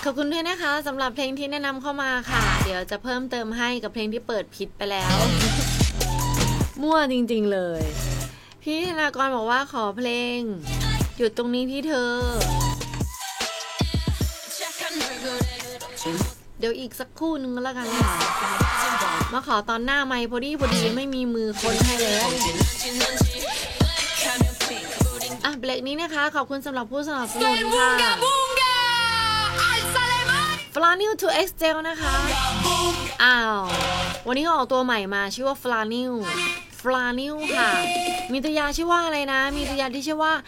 อบคุณด้วยนะคะสำหรับเพลงที่แนะนำเข้ามาค่ะเดี๋ยวจะเพิ่มเติมให้กับเพลงที่เปิดผิดไปแล้ว มั่วจริงๆเลยพี่ธนากรบอกว่าขอเพลงหยุดตรงนี้ที่เธอเดี๋ยวอีกสักครู่นึงแล้วกันค่ะมาขอตอนหน้าไมค์พอดีไม่มีมือคนให้เลยเบรกนี้นะคะขอบคุณสำหรับผู้สนับสนุนค่ะFlaniel 2X Gel นะคะวันนี้เขาออกตัวใหม่มาชื่อว่า Flaniel ค่ะมีตัวยาชื่อว่าอะไรนะมีตัวยาที่ชื่อว่า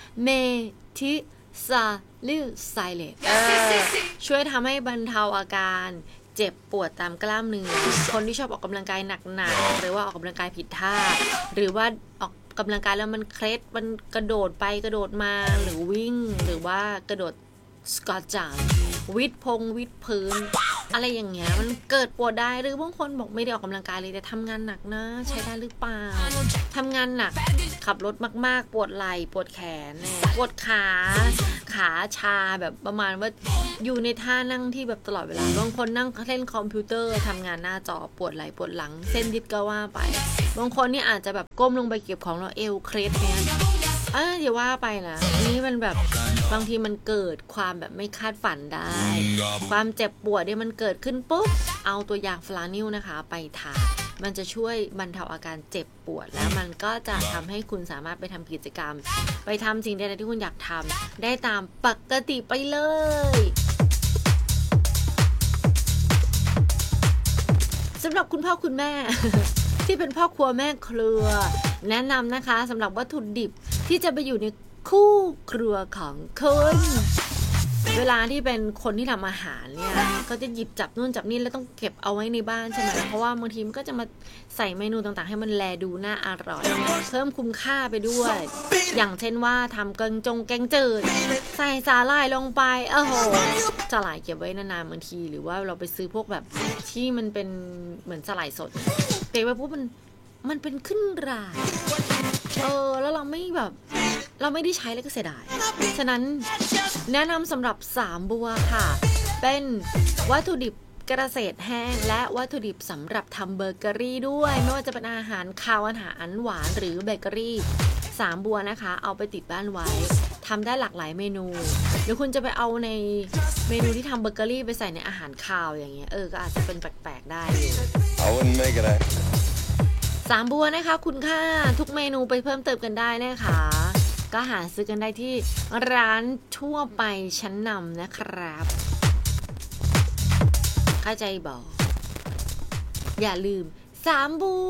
Methicillin ช่วยทำให้บรรเทาอาการเจ็บปวดตามกล้ามเนื้อคนที่ชอบออกกำลังกายหนักๆหรือว่าออกกำลังกายผิดท่าหรือว่าออกกำลังกายแล้วมันเคล็ดมันกระโดดไปกระโดดมาหรือวิ่งหรือว่ากระโดดสกอตจัมป์วิดพื้นอะไรอย่างเงี้ยมันเกิดปวดได้หรือบางคนบอกไม่ได้ออกกำลังกายเลยแต่ทำงานหนักนะใช้ได้หรือเปล่าทำงานหนักขับรถมากๆปวดไหล่ปวดแขนปวดขาชาแบบประมาณว่าอยู่ในท่านั่งที่แบบตลอดเวลาบางคนนั่งเล่นคอมพิวเตอร์ทำงานหน้าจอปวดไหล่ปวดหลังเส้นยึดก็ว่าไปบางคนนี่อาจจะแบบก้มลงไปเก็บของแล้วเอวเคล็ดเนี่ยอย่าว่าไปนะนี่มันแบบบางทีมันเกิดความแบบไม่คาดฝันได้ความเจ็บปวดเนี่ยมันเกิดขึ้นปุ๊บเอาตัวยาฟลานิลนะคะไปทามันจะช่วยบรรเทาอาการเจ็บปวดแล้วมันก็จะทำให้คุณสามารถไปทำกิจกรรมไปทำสิ่งใดๆที่คุณอยากทำได้ตามปกติไปเลยสำหรับคุณพ่อคุณแม่ ที่เป็นพ่อครัวแม่ครัวแนะนำนะคะสำหรับวัตถุดิบที่จะไปอยู่ในคู่ครัวของคุณเวลาที่เป็นคนที่ทำอาหารเนี่ยก็จะหยิบจับนู่นจับนี่แล้วต้องเก็บเอาไว้ในบ้านใช่ไหมเพราะว่าบางทีมันก็จะมาใส่เมนูต่างๆให้มันแลดูน่าอร่อยเพิ่มคุ้มค่าไปด้วยอย่างเช่นว่าทำแกงจืดใส่สาหร่ายลงไปสาหร่ายเก็บไว้นานๆบางทีหรือว่าเราไปซื้อพวกแบบที่มันเป็นเหมือนสาหร่ายสดเก็บไว้ปุ๊บมันเป็นขึ้นราแล้วเราไม่ได้ใช้แล้วก็เสียดายฉะนั้นแนะนำสำหรับ3บัวค่ะเป็นวัตถุดิบเกษตรแห้งและวัตถุดิบสำหรับทำเบเกอรี่ด้วยไม่ว่าจะเป็นอาหารคาวอาหารหวานหรือเบเกอรี่3บัวนะคะเอาไปติดบ้านไว้ทำได้หลากหลายเมนูหรือคุณจะไปเอาในเมนูที่ทำเบเกอรี่ไปใส่ในอาหารคาวอย่างเงี้ยก็อาจจะเป็นแปลกๆได้3บัวนะคะคุณค่าทุกเมนูไปเพิ่มเติมกันได้นะคะก็หาซื้อกันได้ที่ร้านทั่วไปชั้นนำนะครับเข้าใจบอกอย่าลืม3บัว